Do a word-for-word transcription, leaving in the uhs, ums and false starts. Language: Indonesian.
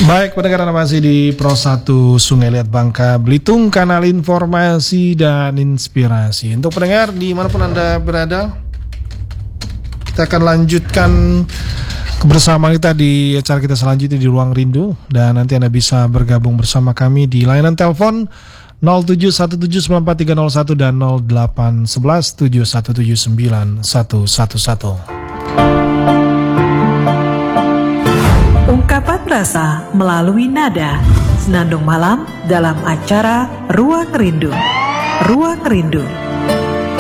Baik, pendengar Anda masih di Pro satu Sungai Liat Bangka Belitung, kanal informasi dan inspirasi. Untuk pendengar dimanapun Anda berada, kita akan lanjutkan kebersamaan kita di acara kita selanjutnya di Ruang Rindu. Dan nanti Anda bisa bergabung bersama kami di layanan telepon nol tujuh satu tujuh sembilan empat tiga nol satu dan nol delapan satu satu tujuh satu tujuh sembilan satu satu satu. Ungkapan rasa melalui nada, senandung malam dalam acara Ruang Rindu. Ruang Rindu.